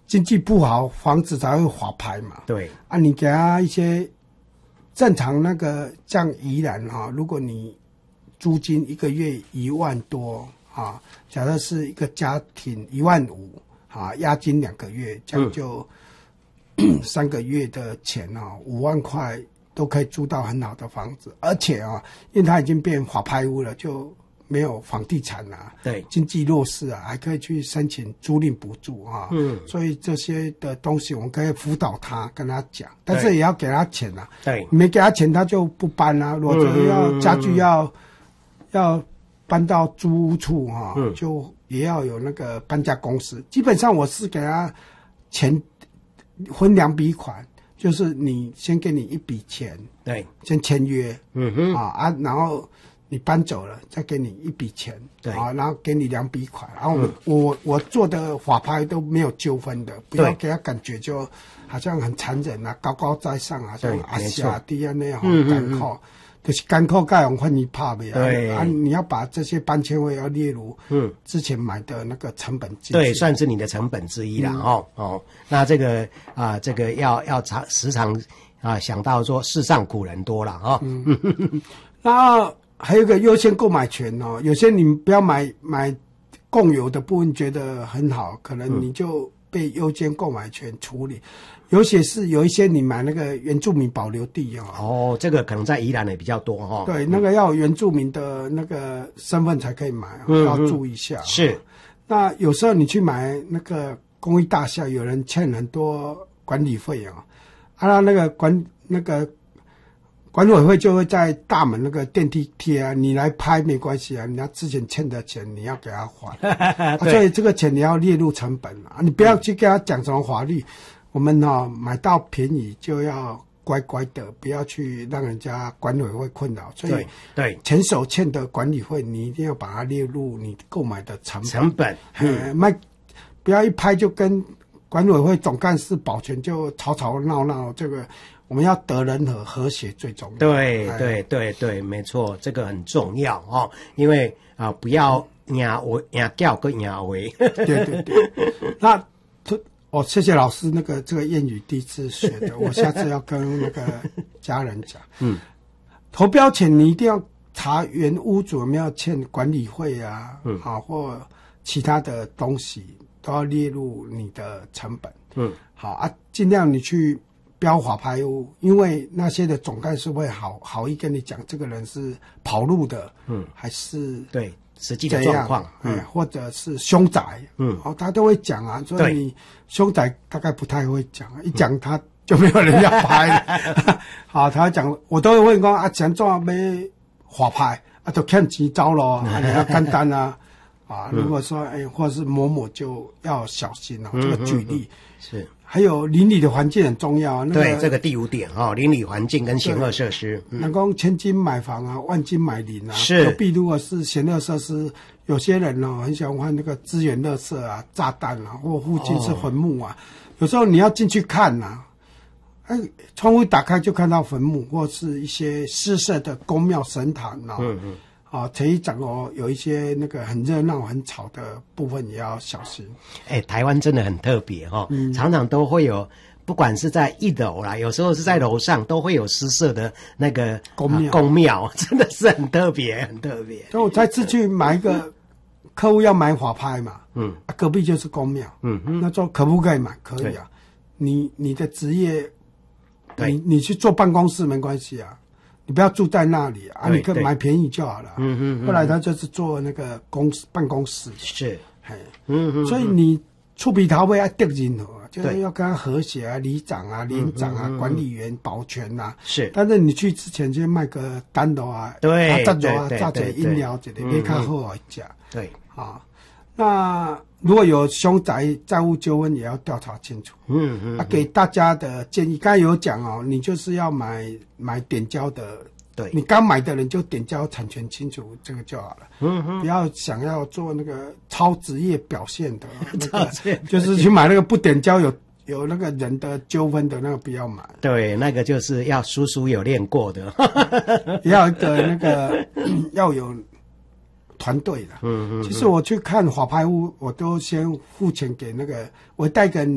经济不好，房子才会法拍嘛。 对啊，你给他一些正常那个像宜兰哈，如果你租金一个月1万多啊，假设是一个家庭15000啊，押金2个月，这样就3个月的钱啊，5万块都可以租到很好的房子，而且啊，因为它已经变法拍屋了，就没有房地产啊， 对， 经济弱势啊，还可以去申请租赁补助啊。所以这些的东西我们可以辅导他，跟他讲，但是也要给他钱啊。 对， 没给他钱他就不搬啊。如果要家具要搬到租屋处啊，就也要有那个搬家公司。基本上我是给他钱分2笔款，就是你先给你一笔钱， 对， 先签约，然后你搬走了，再给你一笔钱， 对啊，然后给你2笔款，然后我做的法拍都没有纠纷的，不要给他感觉就好像很残忍啊，高高在上啊，像阿夏弟啊那样干扣，就是干扣盖用换你怕呗， 对啊，你要把这些搬迁费要列入之前买的那个成本进去， 对，算是你的成本之一啦，那这个这个要时常想到说世上苦人多啦哈， 然后还有一个优先购买权哦，有些你不要买共有的部分觉得很好，可能你就被优先购买权处理。尤其是有一些你买那个原住民保留地哦，这个可能在宜兰也比较多哦。 对，那个要有原住民的那个身份才可以买，要注意一下。 是， 那有时候你去买那个公寓大厦，有人欠很多管理费那个管委会就会在大门那个电梯贴啊，你来拍没关系啊，你要之前欠的钱你要给他还，所以这个钱你要列入成本啊，你不要去跟他讲什么法律，我们买到便宜就要乖乖的，不要去让人家管委会困扰，所以对前手欠的管理费你一定要把它列入你购买的成本，不要一拍就跟管委会总干事保全就吵吵闹闹，这个我们要得人和谐最重要。 对，没错，这个很重要哦，因为不要赢叫跟赢为。 对，那谢谢老师，这个谚语第一次学的，我下次要跟那个家人讲。投标前你一定要查原屋主有没有欠管理费啊，或其他的东西都要列入你的成本。好啊，尽量你去标法拍屋，因为那些的总干事会好意跟你讲，这个人是跑路的，还是对实际的状况， 或者是凶宅，他都会讲啊，所以你凶宅大概不太会讲，一讲他就没有人要拍了。好，他讲我都会问说怎样要法拍就欠钱走咯，你要简单啊。如果说或者是某某就要小心这个举例是。 还有邻里的环境很重要， 对，这个第5点邻里环境跟闲恶设施。 能够千金买房啊，万金买邻啊。 是。 隔壁如果是闲恶设施，有些人很喜欢换那个资源垃圾啊、炸弹啊，或附近是坟墓啊。有时候你要进去看窗户打开就看到坟墓，或是一些失色的宫庙神坛前一讲有一些那个很热闹很吵的部分也要小心。 台湾真的很特别常常都会有，不管是在1楼啦，有时候是在楼上，都会有失色的那个宫庙，真的是很特别，很特别。 所以我再次去买一个客户要买法拍嘛，隔壁就是宫庙，那说可不可以买？可以啊，你的职业，你去做办公室没关系啊。你不要住在那里啊，你可以买便宜就好了。后来他就是做那个办公室， 是， 所以你触鼻桃会要得任何，就是要跟他和谐啊，里长啊、连长啊、管理员、保全啊。 是， 但是你去之前先卖个单楼啊，榨点饮料之类，你看好一家。 对， 那如果有凶宅债务纠纷，也要调查清楚。给大家的建议，刚才有讲你就是要买点交的，对，你刚买的人就点交产权清楚，这个就好了。不要想要做那个超职业表现的，就是去买那个不点交有那个人的纠纷的那个不要买。 对，那个就是要叔叔有练过的， 要一个那个要有团队的。其实我去看法拍屋，我都先付钱给那个，我带个